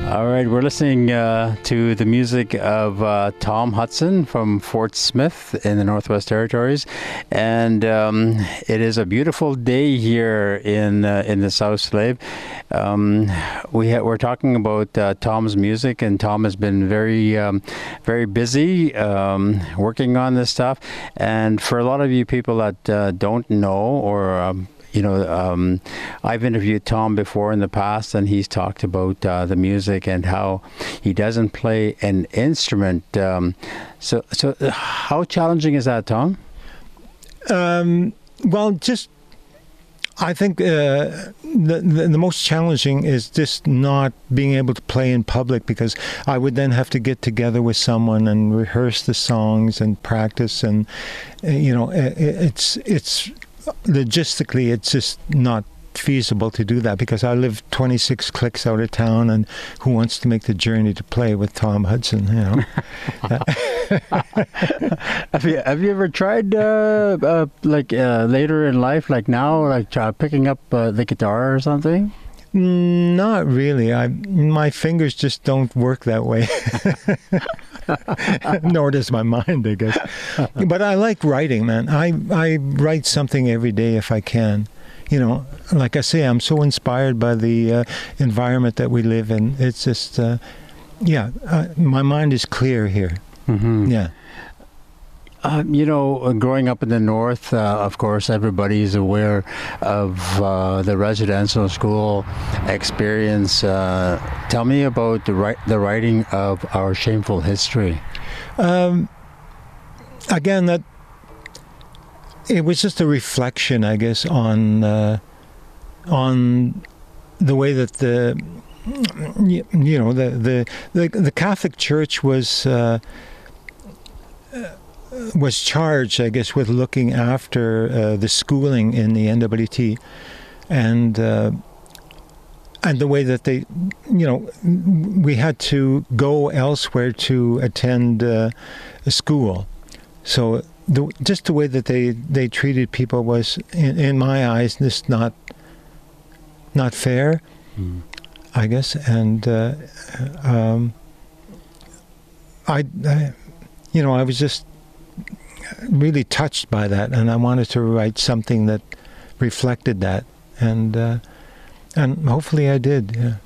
All right, we're listening to the music of Tom Hudson from Fort Smith in the Northwest Territories, and it is a beautiful day here in the South Slave. We're talking about Tom's music, and Tom has been very busy working on this stuff. And for a lot of you people that don't know or I've interviewed Tom before in the past, and he's talked about the music and how he doesn't play an instrument. So how challenging is that, Tom? Well, I think the most challenging is just not being able to play in public, because I would then have to get together with someone and rehearse the songs and practice, and it's logistically, it's just not feasible to do that, because I live 26 clicks out of town, and who wants to make the journey to play with Tom Hudson, Have you ever tried later in life, like now, picking up the guitar or something? Not really. My fingers just don't work that way. Nor does my mind, I guess. But I like writing, man. I write something every day if I can. Like I say, I'm so inspired by the environment that we live in. It's just, my mind is clear here. Mm-hmm. Yeah. Growing up in the North, of course, everybody's aware of the residential school experience. Tell me about the writing of Our Shameful History. Again, that it was just a reflection, I guess, on the way that the Catholic Church was charged, I guess, with looking after the schooling in the NWT, and the way that they, we had to go elsewhere to attend a school. So just the way that they treated people was, in my eyes, just not fair, I guess. And I was just really touched by that, and I wanted to write something that reflected that, and hopefully I did. Yeah.